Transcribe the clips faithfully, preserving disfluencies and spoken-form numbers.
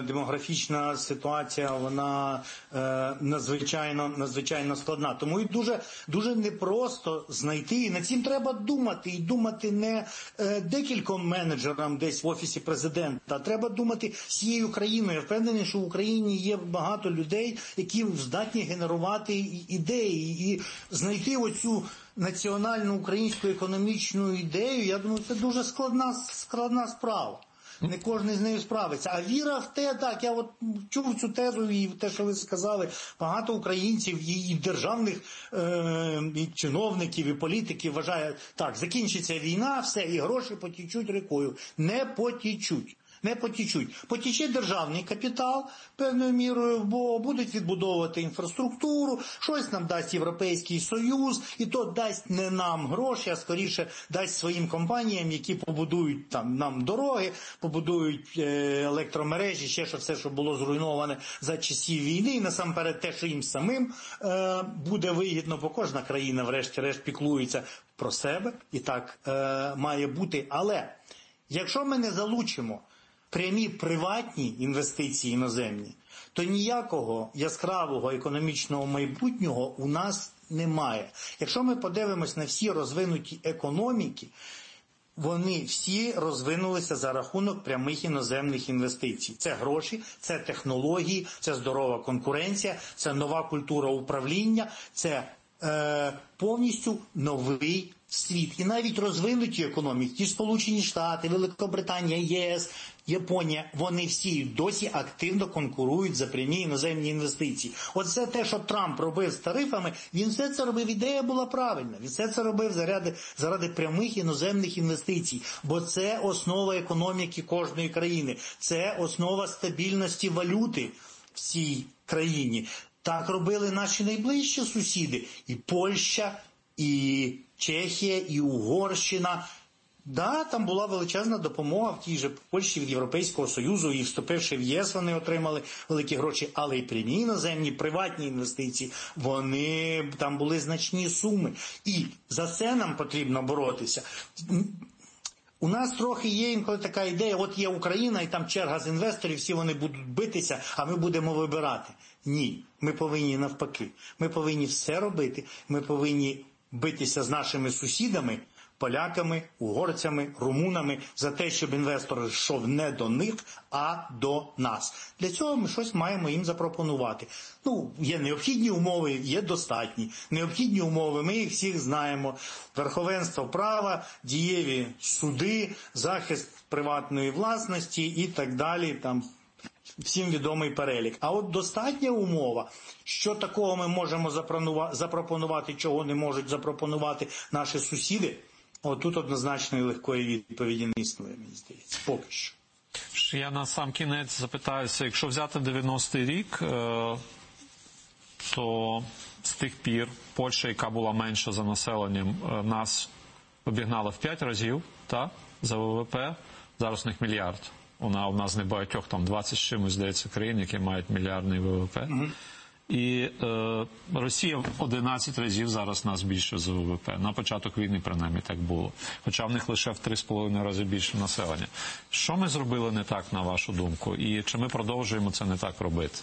демографічна ситуація, вона е, надзвичайно, надзвичайно складна. Тому і дуже, дуже непросто знайти, і над цим треба думати, і думати не е, декільком менеджерам десь в Офісі Президента, а треба думати всією країною. Я впевнений, що в Україні є багато людей, які здатні генерувати ідеї, і знайти оцю національну українську економічну ідею, я думаю, це дуже складна, складна справа. Не кожен з нею справиться. А віра в те, так, я от чув цю тезу і те, що ви сказали, багато українців і державних е, і чиновників, і політиків вважають, так, закінчиться війна, все, і гроші потічуть рікою. Не потічуть. Не потічуть. Потіче державний капітал певною мірою, бо будуть відбудовувати інфраструктуру, щось нам дасть Європейський Союз, і то дасть не нам гроші, а скоріше дасть своїм компаніям, які побудують там нам дороги, побудують е, електромережі, ще що все, що було зруйноване за часів війни, і насамперед те, що їм самим е, буде вигідно, бо кожна країна врешті-решт піклується про себе, і так е, має бути. Але якщо ми не залучимо прямі приватні інвестиції іноземні, то ніякого яскравого економічного майбутнього у нас немає. Якщо ми подивимось на всі розвинуті економіки, вони всі розвинулися за рахунок прямих іноземних інвестицій. Це гроші, це технології, це здорова конкуренція, це нова культура управління, це е, повністю новий світ. І навіть розвинуті економіки, ті Сполучені Штати, Великобританія, ЄС, Японія, вони всі досі активно конкурують за прямі іноземні інвестиції. Оце те, що Трамп робив з тарифами, він все це робив, ідея була правильна, він все це робив заради, заради прямих іноземних інвестицій, бо це основа економіки кожної країни, це основа стабільності валюти в цій країні. Так робили наші найближчі сусіди, і Польща, і Чехія, і Угорщина. Да, там була величезна допомога в тій же Польщі від Європейського Союзу, і вступивши в ЄС, вони отримали великі гроші, але і прямі іноземні, приватні інвестиції, вони, там були значні суми. І за це нам потрібно боротися. У нас трохи є інколи така ідея, от є Україна, і там черга з інвесторів, всі вони будуть битися, а ми будемо вибирати. Ні, ми повинні навпаки. Ми повинні все робити, ми повинні битися з нашими сусідами, поляками, угорцями, румунами, за те, щоб інвестор йшов не до них, а до нас. Для цього ми щось маємо їм запропонувати. Ну, є необхідні умови, є достатні. Необхідні умови, ми їх всіх знаємо. Верховенство права, дієві суди, захист приватної власності і так далі, там, всім відомий перелік. А от достатня умова, що такого ми можемо запропонувати, чого не можуть запропонувати наші сусіди, отут однозначної легкої відповіді не існує, мені здається, поки що. Я на сам кінець запитаюся, якщо взяти дев'яностий рік, то з тих пір Польща, яка була менша за населенням, нас обігнала в п'ять разів, так, за ВВП, зараз у них мільярд. Вона у нас не багатьох, там двадцять з чимось, здається, країн, які мають мільярдний ВВП. Mm-hmm. І е, Росія одинадцять разів зараз нас більше за ВВП. На початок війни, принаймні, так було. Хоча в них лише в три з половиною рази більше населення. Що ми зробили не так, на вашу думку? І чи ми продовжуємо це не так робити?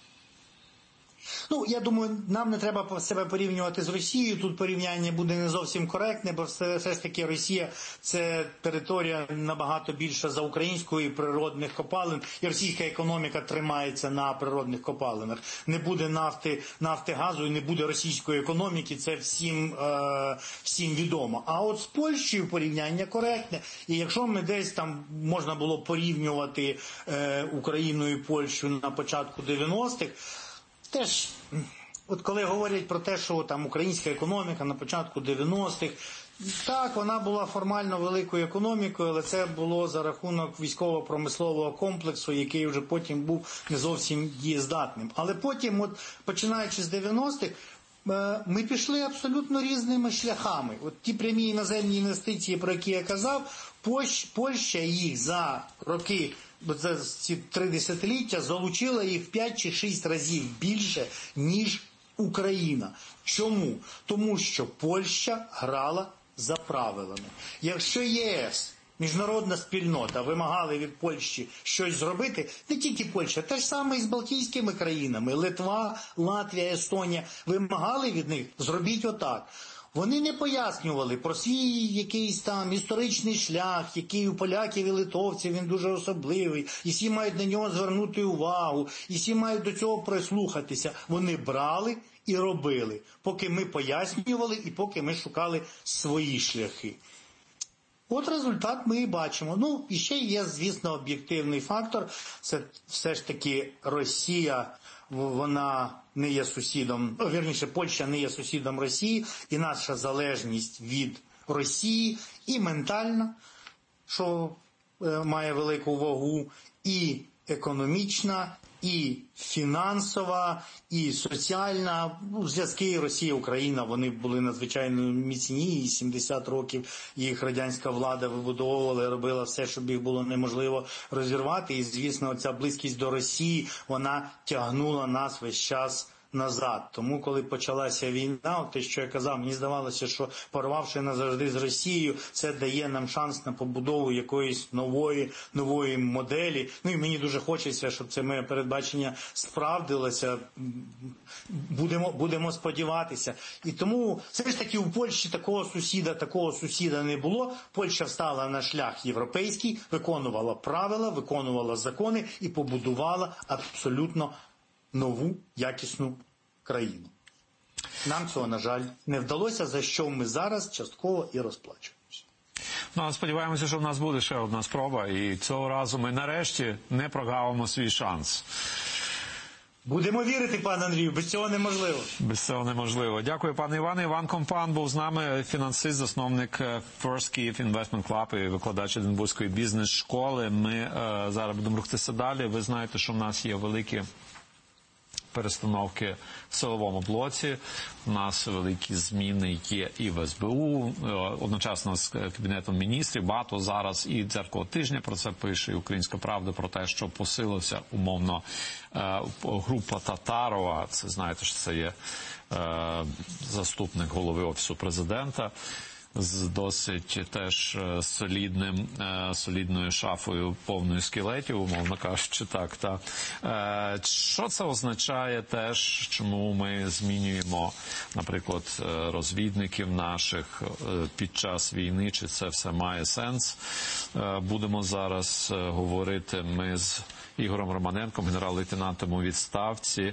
Ну, я думаю, нам не треба себе порівнювати з Росією. Тут порівняння буде не зовсім коректне, бо все, все ж таки Росія – це територія набагато більша за українською природних копалин, і російська економіка тримається на природних копалинах. Не буде нафти, нафти газу і не буде російської економіки, це всім, е, всім відомо. А от з Польщею порівняння коректне, і якщо ми десь там можна було порівнювати е, Україну і Польщу на початку дев'яностих, теж, от коли говорять про те, що там українська економіка на початку дев'яностих, так, вона була формально великою економікою, але це було за рахунок військово-промислового комплексу, який вже потім був не зовсім дієздатним. Але потім, от, починаючи з дев'яностих, ми пішли абсолютно різними шляхами. От ті прямі іноземні інвестиції, про які я казав, Польща їх за роки, за ці три десятиліття залучила їх в п'ять чи шість разів більше, ніж Україна. Чому? Тому що Польща грала за правилами. Якщо ЄС міжнародна спільнота вимагали від Польщі щось зробити, не тільки Польща, те ж саме і з Балтійськими країнами, Литва, Латвія, Естонія, вимагали від них зробіть отак. Вони не пояснювали про свій якийсь там історичний шлях, який у поляків і литовців він дуже особливий, і всі мають на нього звернути увагу, і всі мають до цього прислухатися. Вони брали і робили, поки ми пояснювали і поки ми шукали свої шляхи. От результат ми і бачимо. Ну, і ще є, звісно, об'єктивний фактор. Це все ж таки Росія, вона не є сусідом, вірніше, Польща не є сусідом Росії, і наша залежність від Росії і ментальна, що має велику вагу, і економічна, і фінансова, і соціальна. Зв'язки Росія-Україна, вони були надзвичайно міцні, і сімдесят років їх радянська влада вибудовувала, робила все, щоб їх було неможливо розірвати. І, звісно, ця близькість до Росії, вона тягнула нас весь час назад. Тому, коли почалася війна, от те, що я казав, мені здавалося, що порвавши назавжди з Росією, це дає нам шанс на побудову якоїсь нової, нової моделі. Ну і мені дуже хочеться, щоб це моє передбачення справдилося. Будемо, будемо сподіватися. І тому все ж таки у Польщі такого сусіда, такого сусіда не було. Польща встала на шлях європейський, виконувала правила, виконувала закони і побудувала абсолютно нову, якісну країну. Нам цього, на жаль, не вдалося, за що ми зараз частково і розплачуємося. Ну, сподіваємося, що в нас буде ще одна спроба, і цього разу ми нарешті не прогавимо свій шанс. Будемо вірити, пане Андрію, без цього неможливо. Без цього неможливо. Дякую, пане Іване. Іван Компан був з нами, фінансист, засновник First Kyiv Investment Club і викладач Единбурзької бізнес-школи. Ми е, зараз будемо рухатися далі. Ви знаєте, що в нас є великі перестановки в силовому блоці. У нас великі зміни є і в ес бе у, одночасно з Кабінетом міністрів. Багато зараз і «Дзеркало тижня» про це пише, і «Українська правда» про те, що посилився, умовно, група Татарова. Це, знаєте, що це є заступник голови Офісу президента, з досить теж солідним, солідною шафою повною скелетів, умовно кажучи, так. Та. Що це означає теж, чому ми змінюємо, наприклад, розвідників наших під час війни, чи це все має сенс? Будемо зараз говорити ми з Ігорем Романенком, генерал-лейтенантом у відставці.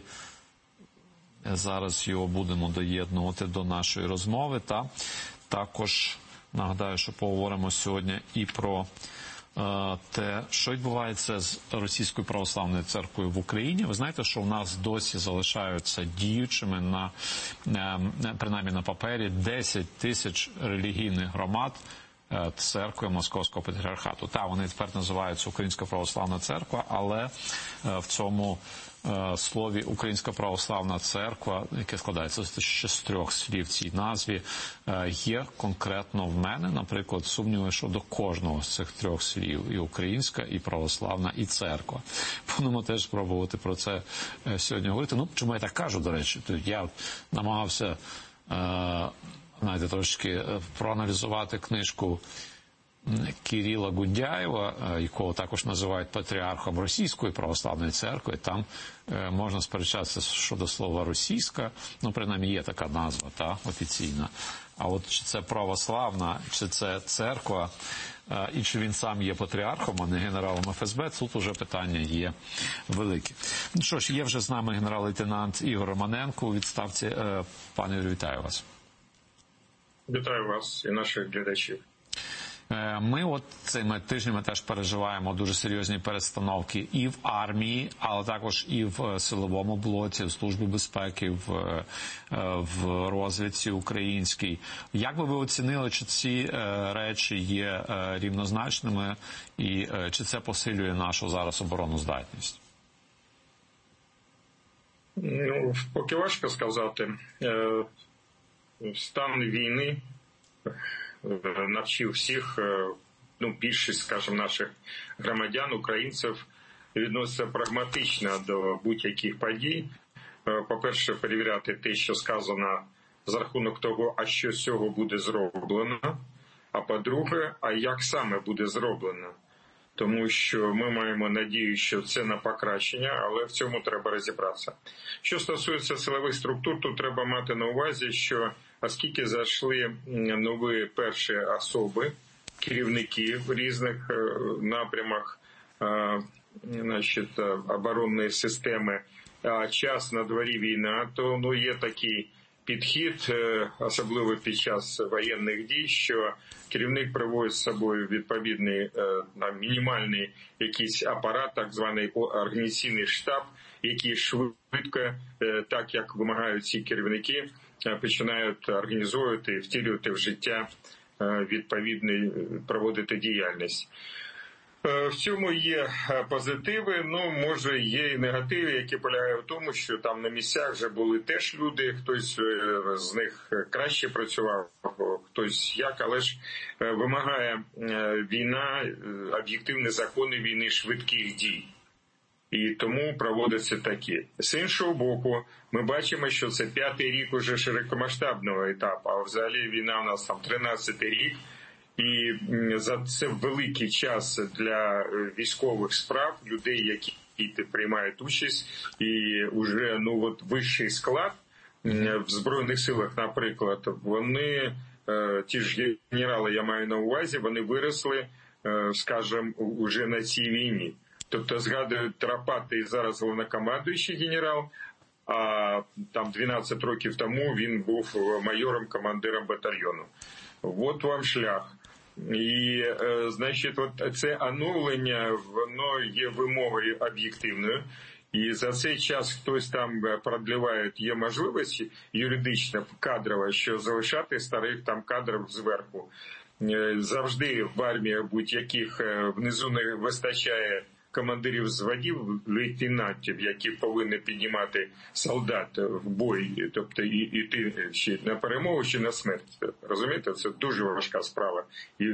Зараз його будемо доєднувати до нашої розмови, та також нагадаю, що поговоримо сьогодні і про е, те, що відбувається з Російською православною церквою в Україні. Ви знаєте, що в нас досі залишаються діючими, на, е, принаймні на папері, десять тисяч релігійних громад е, церкви Московського патріархату. Та, вони тепер називаються Українська православна церква, але е, в цьому слові «Українська православна церква», яке складається ще з трьох слів в цій назві, є конкретно в мене, наприклад, сумніви щодо кожного з цих трьох слів: і українська, і православна, і церква. Будемо теж спробувати про це сьогодні говорити. Ну, чому я так кажу, до речі? Я намагався, знаєте, трошки проаналізувати книжку Кирила Гундяєва, якого також називають патріархом Російської православної церкви. Там е, можна сперечатися щодо слова «російська», ну, принаймні, є така назва, та, офіційна. А от чи це православна, чи це церква, е, і чи він сам є патріархом, а не генералом еф ес бе, тут уже питання є великі. Ну що ж, є вже з нами генерал-лейтенант Ігор Романенко у відставці. Е, пане Ігорю, вітаю вас. Вітаю вас і наших глядачів. Ми от цими тижнями теж переживаємо дуже серйозні перестановки і в армії, але також і в силовому блоці, в Службі безпеки, в, в розвідці українській. Як би ви оцінили, чи ці речі є рівнозначними і чи це посилює нашу зараз обороноздатність? Ну, поки важко сказати. Стан війни навчив всіх, ну, більшість, скажімо, наших громадян, українців, відноситься прагматично до будь-яких подій. По-перше, перевіряти те, що сказано, за рахунок того, а що з цього буде зроблено. А по-друге, а як саме буде зроблено? Тому що ми маємо надію, що це на покращення, але в цьому треба розібратися. Що стосується силових структур, то треба мати на увазі, що оскільки зайшли нові перші особи, керівники в різних напрямах значить, оборонної системи, а час на дворі війна, то ну, є такий підхід, особливо під час воєнних дій, що керівник приводить з собою відповідний мінімальний якийсь апарат, так званий організаційний штаб, який швидко, так як вимагають ці керівники, починають організовувати і втілювати в життя відповідний, проводити діяльність. В цьому є позитиви, ну, може, є і негативи, які полягають в тому, що там на місцях вже були теж люди, хтось з них краще працював, хтось як, але ж вимагає війна, об'єктивні закони війни, швидких дій. І тому проводяться такі. З іншого боку, ми бачимо, що це п'ятий рік уже широкомасштабного етапу, а взагалі війна у нас там тринадцятий рік. І за це великий час для військових справ, людей, які приймають участь, і вже ну от вищий склад в Збройних силах, наприклад, вони, ті ж генерали, я маю на увазі, вони виросли, скажімо, уже на цій війні. Тобто згадують Тропатий зараз головнокомандуючий генерал, а там дванадцять років тому він був майором-командиром батальйону. От вам шлях. І, значить, от це оновлення, воно є вимогою об'єктивною. І за цей час хтось там продліває, є можливість юридична, кадрова, що залишати старих там кадрів зверху. Завжди в арміях будь-яких внизу не вистачає командирів взводів, лейтенантів, які повинні піднімати солдат в бой, тобто йти чи на перемогу, чи на смерть. Розумієте, це дуже важка справа і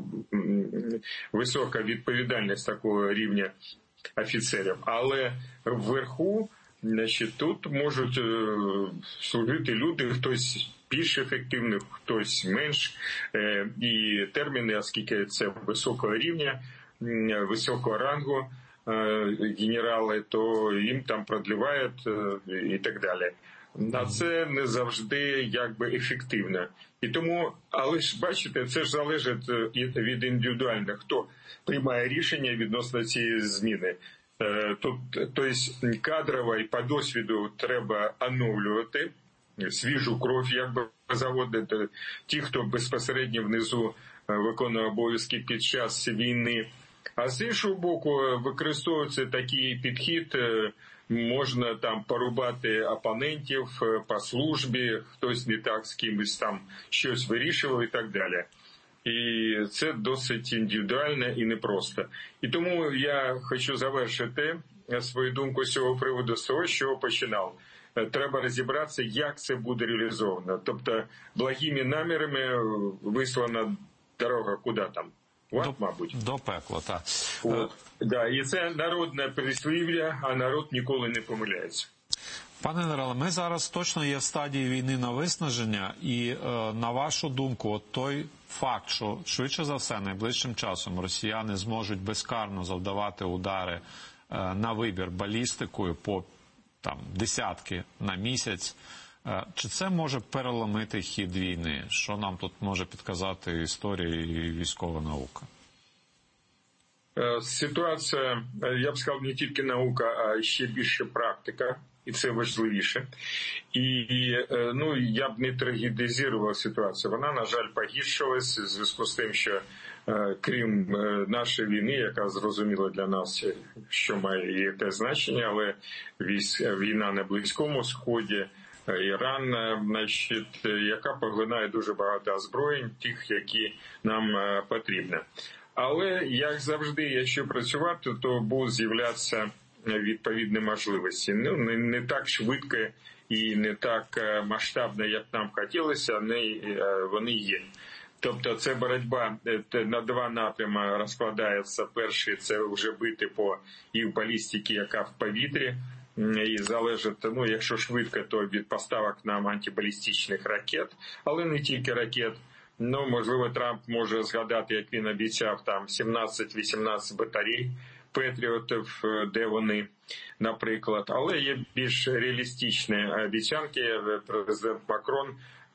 висока відповідальність такого рівня офіцерів. Але вверху, значить, тут можуть служити люди, хтось більш ефективний, хтось менш. І терміни, оскільки це високого рівня, високого рангу генерали, то їм там продлівають і так далі. А це не завжди якби ефективно. І тому, але ж бачите, це ж залежить від індивідуальних, хто приймає рішення відносно цієї зміни. Тут, тобто кадрово і по досвіду треба оновлювати, свіжу кров якби заводити. Ті, хто безпосередньо внизу виконує обов'язки під час війни. А з іншого боку, використовується такий підхід, можна там порубати опонентів по службі, хтось не так з кимось там щось вирішував і так далі. І це досить індивідуально і непросто. І тому я хочу завершити свою думку з цього приводу з того, що починав. Треба розібратися, як це буде реалізовано. Тобто, благими намірами вислана дорога куди там? От, до, мабуть. До пекла, так. От, да, і це народне прислів'я, а народ ніколи не помиляється. Пане генерале, ми зараз точно є в стадії війни на виснаження, і е, на вашу думку, от той факт, що швидше за все найближчим часом росіяни зможуть безкарно завдавати удари е, на вибір балістикою по там десятки на місяць, е, чи це може переломити хід війни? Що нам тут може підказати історія і військова наука? Ситуація, я б сказав, не тільки наука, а ще більше практика. І це важливіше. І, ну, я б не трагедизував ситуацію. Вона, на жаль, погіршилась в зв'язку з тим, що крім нашої війни, яка зрозуміла для нас, що має яке значення, але війна на Близькому Сході, Іран, значить, яка поглинає дуже багато озброєнь, тих, які нам потрібні. Але, як завжди, якщо працювати, то будуть з'являтися відповідні можливості. Ну, не, не так швидко і не так масштабно, як нам хотілося, вони, вони є. Тобто це боротьба на два напрями розкладається. Перший – це вже бити по їх балістиці, яка в повітрі, і залежить, ну, якщо швидко, то від поставок нам антибалістичних ракет, але не тільки ракет. Ну, можливо, Трамп може згадати, як він обіцяв там сімнадцять-вісімнадцять батарей Петріотів, де вони, наприклад. Але є більш реалістичні обіцянки. Президент Макрон,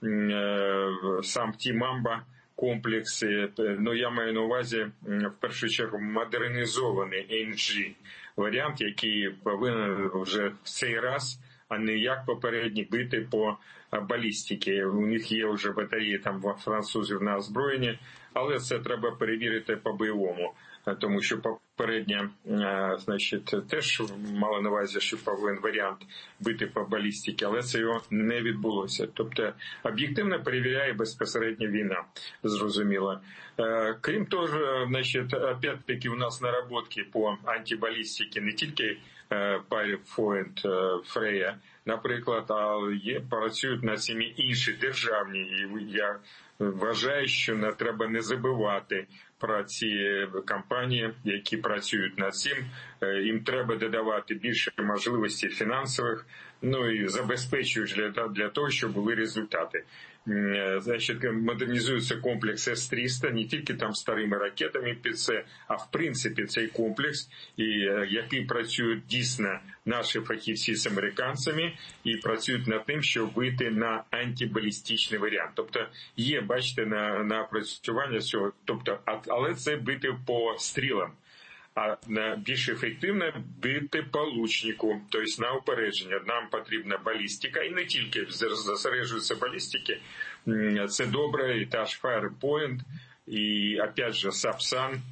сам ті Мамба комплекс, ну я маю на увазі в першу чергу модернізований ен джі варіант, який повинен вже в цей раз, а не як попередні, бити по балістики. У них є вже батареї там французів на озброєнні, але це треба перевірити по-бойовому. Тому що попередня, значить, теж мала на увазі, що повинен варіант бити по балістиці, але це його не відбулося. Тобто об'єктивно перевіряє безпосередньо війна, зрозуміло. Крім того, значить, опять-таки у нас наработки по антибалістиці не тільки Пайрфойнт, Фрея, наприклад, а є, працюють над цими інші державні. І я вважаю, що не треба не забувати про ці компанії, які працюють над цим. Їм треба додавати більше можливостей фінансових, ну і забезпечують для, для того, щоб були результати. Значить, модернізується комплекс С триста, не тільки там старими ракетами під це, а в принципі цей комплекс, і який працюють дійсно наші фахівці з американцями, і працюють над тим, щоб вийти на антибалістичний варіант. Тобто є, бачите, на, на опрацювання цього, тобто, але це бити по стрілам. А більш ефективно бити по лучнику, тобто на упередження. Нам потрібна балістика, і не тільки зосереджуються балістики, це добре, і та ж Firepoint, і, опять же, Сапсан,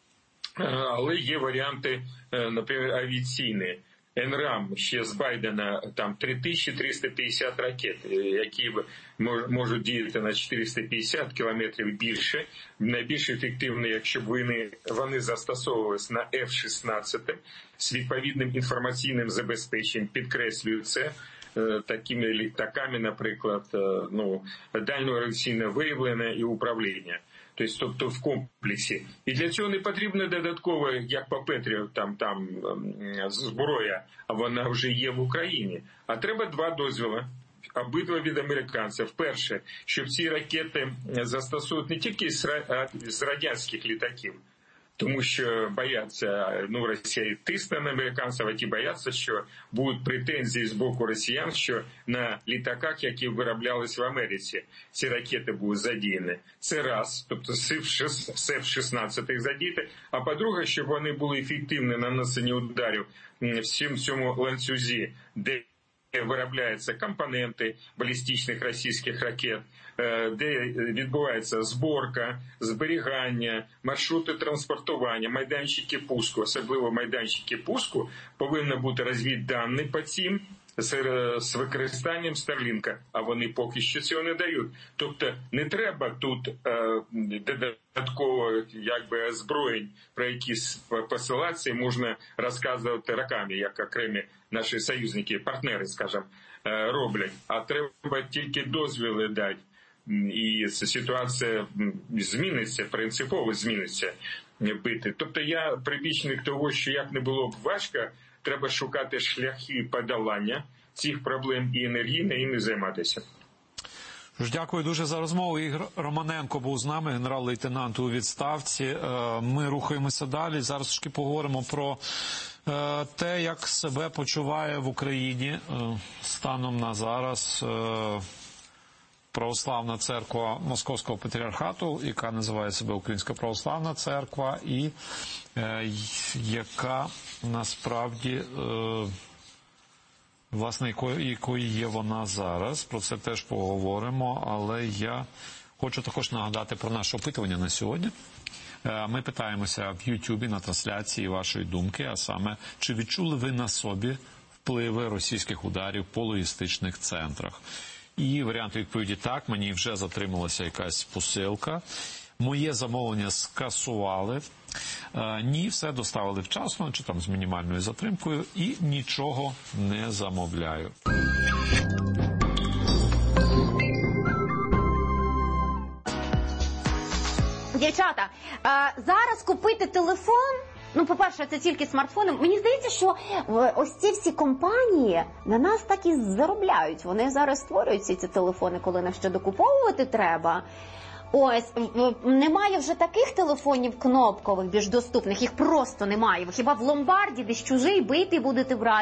але є варіанти, наприклад, авіаційні. ен рам ще з Байдена там три тисячі триста п'ятдесят ракет, які можуть діяти на чотириста п'ятдесят кілометрів більше. Найбільш ефективні, якщо б вони, вони застосовувалися на Ф шістнадцять з відповідним інформаційним забезпеченням, підкреслюю це, такими літаками, наприклад, ну, дальньоавіаційне виявлення і управління. Тобто в комплексі. І для цього не потрібно додатково, як по Петрію, там, там зброя, а вона вже є в Україні. А треба два дозволи, обидва від американців. Перше, щоб ці ракети застосують не тільки з радянських літаків, тому що бояться, ну, Росія тисне на американців, а ті бояться, що будуть претензії з боку росіян, що на літаках, які вироблялись в Америці, ці ракети будуть задіяні. Це раз, тобто з Ф шістнадцять задіяти, а по-друге, щоб вони були ефективні на нанесенні ударів всім цьому ланцюзі, де виробляються компоненти балістичних російських ракет, де відбувається зборка, зберігання, маршрути транспортування, майданчики пуску, особливо майданчики пуску, повинні бути розвіддані по цим з використанням Старлінка, а вони поки що цього не дають. Тобто не треба тут е, додатково якби озброєнь, про які посилатися можна розказувати роками, як окремі наші союзники, партнери, скажімо, роблять. А треба тільки дозвіли дати. І ситуація зміниться, принципово зміниться бити. Тобто я прибічник того, що як не було б важко, треба шукати шляхи подолання цих проблем і енергійно ними займатися. Дякую дуже за розмову. Ігор Романенко був з нами, генерал-лейтенант у відставці. Ми рухаємося далі. Зараз трошки поговоримо про те, як себе почуває в Україні станом на зараз Православна церква Московського патріархату, яка називає себе Українська Православна церква, і е, яка насправді, е, власне, якою, якою є вона зараз. Про це теж поговоримо, але я хочу також нагадати про наше опитування на сьогодні. Е, ми питаємося в Ютубі на трансляції вашої думки, а саме, чи відчули ви на собі впливи російських ударів по логістичних центрах? І варіант відповіді так, мені вже затрималася якась посилка. Моє замовлення скасували. Е, ні, все доставили вчасно, чи там з мінімальною затримкою, і нічого не замовляю. Дівчата, е, зараз купити телефон, ну, по-перше, це тільки смартфони. Мені здається, що ось ці всі компанії на нас так і заробляють. Вони зараз створюють ці, ці телефони, коли нам ще докуповувати треба. Ось, в- немає вже таких телефонів кнопкових, більш доступних, їх просто немає. Хіба в ломбарді десь чужий битий будете брати?